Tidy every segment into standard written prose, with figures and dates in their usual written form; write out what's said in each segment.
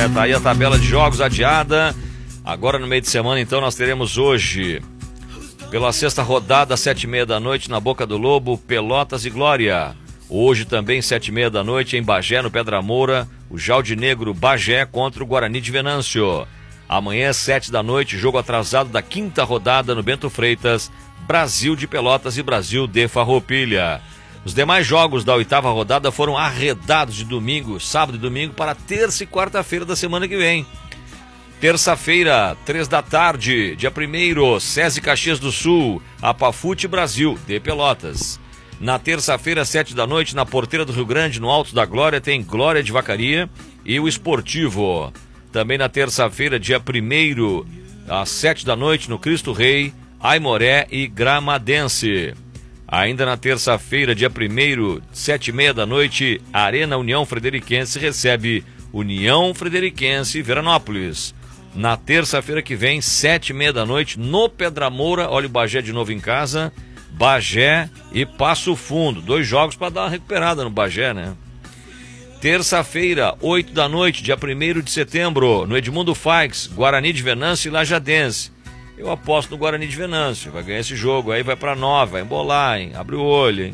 Tá aí a tabela de jogos adiada. Agora no meio de semana, então, nós teremos hoje, pela sexta rodada, 7h30 da noite, na Boca do Lobo, Pelotas e Glória. Hoje também, 7h30 da noite, em Bagé, no Pedra Moura, o Jaldinegro Bagé contra o Guarani de Venâncio. Amanhã, 7 da noite, jogo atrasado da quinta rodada no Bento Freitas, Brasil de Pelotas e Brasil de Farroupilha. Os demais jogos da oitava rodada foram arredados de domingo, sábado e domingo, para terça e quarta-feira da semana que vem. Terça-feira, 3 da tarde, dia 1º, SESI Caxias do Sul, Apafute Brasil, de Pelotas. Na terça-feira, 7 da noite, na Porteira do Rio Grande, no Alto da Glória, tem Glória de Vacaria e o Esportivo. Também na terça-feira, dia 1º, às 7 da noite, no Cristo Rei, Aimoré e Gramadense. Ainda na terça-feira, dia 1º, 7h30 da noite, Arena União Frederiquense recebe União Frederiquense Veranópolis. Na terça-feira que vem, 7h30 da noite, no Pedra Moura, olha o Bagé de novo em casa, Bagé e Passo Fundo. 2 jogos para dar uma recuperada no Bagé, né? Terça-feira, 8 da noite, dia 1º de setembro, no Edmundo Faix, Guarani de Venâncio e Lajadense. Eu aposto no Guarani de Venâncio, vai ganhar esse jogo, aí vai pra 9, vai embolar, hein? Abre o olho, hein?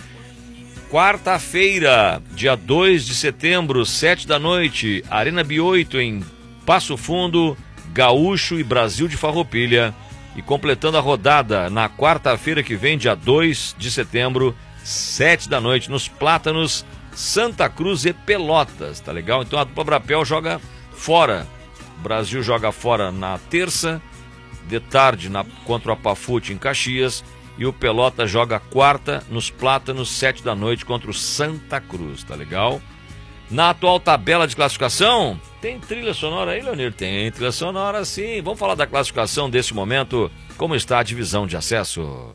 Quarta-feira, dia 2 de setembro, 7 da noite, Arena B8 em Passo Fundo, Gaúcho e Brasil de Farroupilha. E completando a rodada, na quarta-feira que vem, dia 2 de setembro, 7 da noite, nos Plátanos, Santa Cruz e Pelotas, tá legal? Então a dupla Brapel joga fora, o Brasil joga fora na terça, de tarde contra o Apafute em Caxias, e o Pelota joga quarta nos Plátanos, 7 da noite contra o Santa Cruz, tá legal? Na atual tabela de classificação, tem trilha sonora aí, Leonir? Tem trilha sonora sim. Vamos falar da classificação desse momento, como está a divisão de acesso.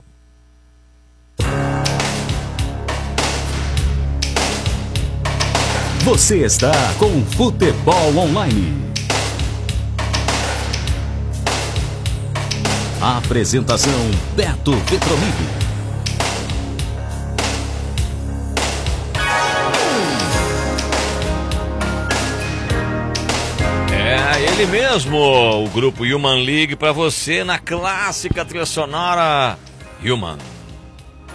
Você está com Futebol Online. A apresentação Beto Petromig. É ele mesmo, o grupo Human League para você na clássica trilha sonora Human.